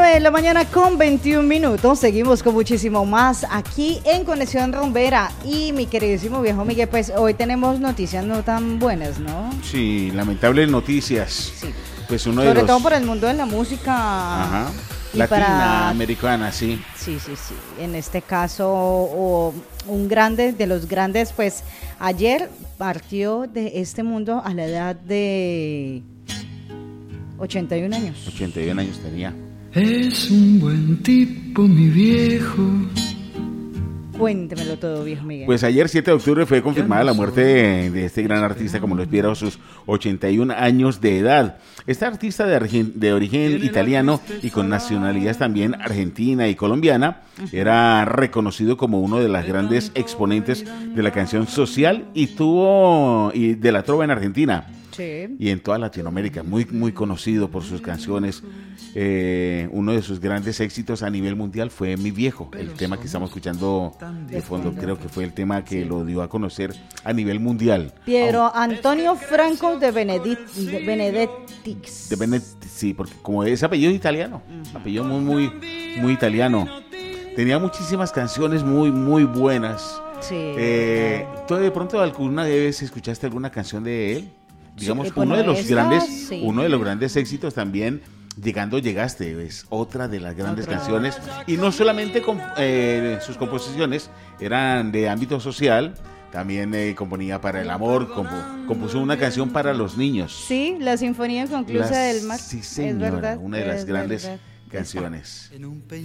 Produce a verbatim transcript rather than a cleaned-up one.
nueve de la mañana con veintiún minutos. Seguimos con muchísimo más aquí en Conexión Rumbera. Y mi queridísimo viejo Miguel, pues hoy tenemos noticias no tan buenas, ¿no? Sí, lamentables noticias. Sí. Pues uno Sobre de los... todo por el mundo de la música. Ajá. Y Latina, para... americana, sí. Sí, sí, sí. En este caso, o un grande de los grandes, pues ayer partió de este mundo a la edad de ochenta y un años. ochenta y un años tenía. Es un buen tipo, mi viejo. Cuéntemelo todo, viejo Miguel. Pues ayer, siete de octubre, fue confirmada la muerte de, de este gran artista, como lo espera, a sus ochenta y un años de edad. Este artista de, argen, de origen italiano y con nacionalidades también argentina y colombiana, era reconocido como uno de los grandes exponentes de la canción social y tuvo y de la trova en Argentina. Sí. Y en toda Latinoamérica, muy muy conocido por sus canciones. Eh, uno de sus grandes éxitos a nivel mundial fue Mi Viejo, el tema que estamos escuchando de fondo. Creo que fue el tema que lo dio a conocer a nivel mundial. Piero Antonio Franco de Benedict, de Benedictix. De Benedict, sí, porque como es apellido italiano, uh-huh. apellido muy muy muy italiano. Tenía muchísimas canciones muy muy buenas. Sí. Eh, ¿Tú de pronto alguna vez escuchaste alguna canción de él? Digamos, Sí, bueno, uno de los esta, grandes, sí. uno de los grandes éxitos también, Llegando Llegaste, es otra de las grandes Otra. canciones, y no solamente con, eh, sus composiciones eran de ámbito social, también eh, componía para el amor, compu- compuso una canción para los niños. Sí, la Sinfonía Inconclusa Las- del Mar. Sí, señora, es verdad, una de las es grandes verdad. canciones.